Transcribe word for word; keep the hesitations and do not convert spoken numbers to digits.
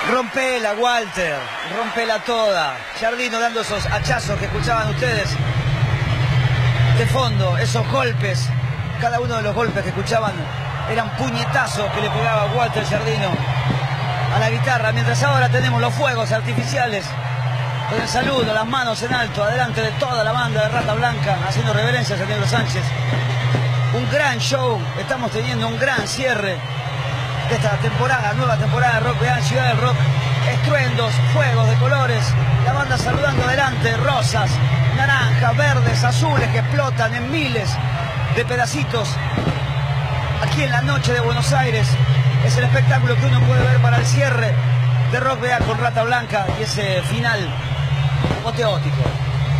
Rompela, Walter, rompela toda. Giardino dando esos hachazos que escuchaban ustedes de fondo, esos golpes. Cada uno de los golpes que escuchaban eran puñetazos que le pegaba Walter Giardino a la guitarra. Mientras ahora tenemos los fuegos artificiales con el saludo, las manos en alto, adelante de toda la banda de Rata Blanca, haciendo reverencias a Negro Sánchez. Un gran show, estamos teniendo un gran cierre de esta temporada, nueva temporada de Rock Beat, Ciudad del Rock. Estruendos, fuegos de colores, la banda saludando adelante, rosas, naranjas, verdes, azules que explotan en miles de pedacitos. Aquí en la noche de Buenos Aires es el espectáculo que uno puede ver para el cierre de Rock Beat con Rata Blanca y ese final apoteótico.